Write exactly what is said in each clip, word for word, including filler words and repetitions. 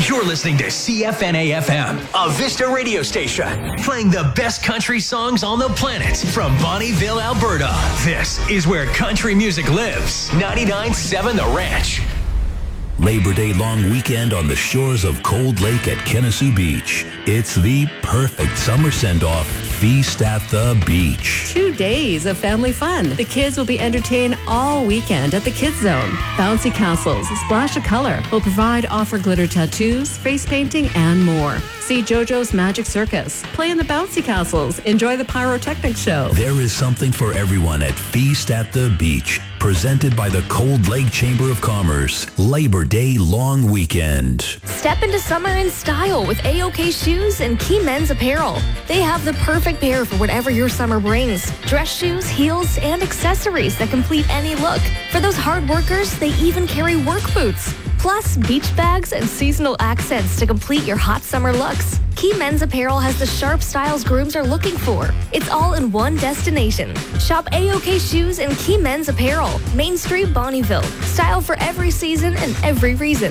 You're listening to C F N A F M, a Vista radio station, playing the best country songs on the planet from Bonnyville, Alberta. This is where country music lives. ninety-nine point seven The Ranch. Labor Day long weekend on the shores of Cold Lake at Kennesaw Beach. It's the perfect summer send-off. Feast at the beach. Two days of family fun. The kids will be entertained all weekend at the Kids Zone. Bouncy castles, splash of color will provide offer glitter tattoos, face painting, and more. See JoJo's Magic Circus. Play in the bouncy castles. Enjoy the pyrotechnics show. There is something for everyone at Feast at the Beach. Presented by the Cold Lake Chamber of Commerce. Labor Day long weekend. Step into summer in style with A O K Shoes and Key Men's Apparel. They have the perfect pair for whatever your summer brings. Dress shoes, heels, and accessories that complete any look. For those hard workers, they even carry work boots. Plus, beach bags and seasonal accents to complete your hot summer looks. Key Men's Apparel has the sharp styles grooms are looking for. It's all in one destination. Shop A O K Shoes and Key Men's Apparel. Main Street, Bonnyville. Style for every season and every reason.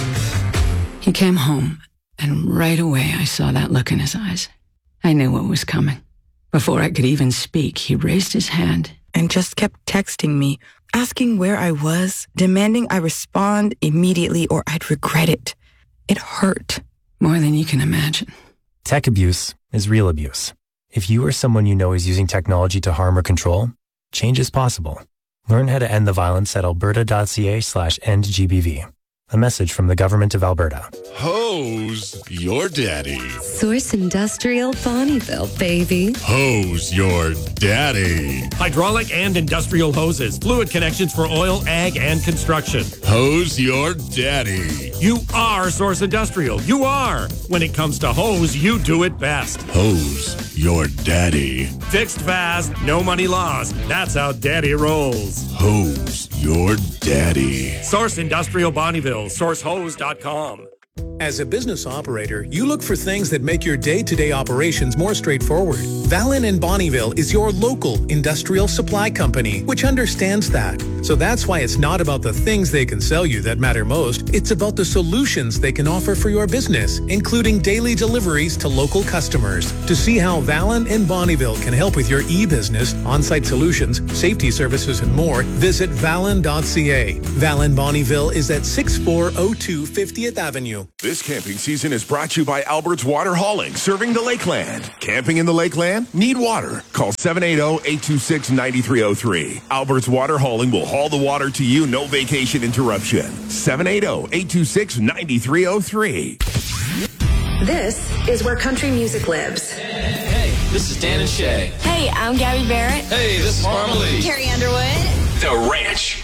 He came home, and right away I saw that look in his eyes. I knew what was coming. Before I could even speak, he raised his hand and just kept texting me, asking where I was, demanding I respond immediately or I'd regret it. It hurt. More than you can imagine. Tech abuse is real abuse. If you or someone you know is using technology to harm or control, change is possible. Learn how to end the violence at alberta.ca slash end GBV. A message from the Government of Alberta. Hose your daddy. Source Industrial Bonnyville, baby. Hose your daddy. Hydraulic and industrial hoses. Fluid connections for oil, ag, and construction. Hose your daddy. You are Source Industrial. You are. When it comes to hose, you do it best. Hose your daddy. Fixed fast, no money lost. That's how daddy rolls. Hose your daddy. Source Industrial Bonnyville. source hose dot com. As a business operator, you look for things that make your day-to-day operations more straightforward. Valin and Bonnyville is your local industrial supply company, which understands that. So that's why it's not about the things they can sell you that matter most. It's about the solutions they can offer for your business, including daily deliveries to local customers. To see how Valin and Bonnyville can help with your e-business, on-site solutions, safety services, and more, visit valin dot c a. Valin Bonnyville is at six four zero two fiftieth Avenue. This camping season is brought to you by Albert's Water Hauling, serving the Lakeland. Camping in the Lakeland? Need water? Call seven eight zero, eight two six, nine three zero three. Albert's Water Hauling will haul the water to you, no vacation interruption. seven eight zero, eight two six, nine three zero three. This is where country music lives. Hey, this is Dan and Shay. Hey, I'm Gabby Barrett. Hey, this is Marmalade. Carrie Underwood. The Ranch.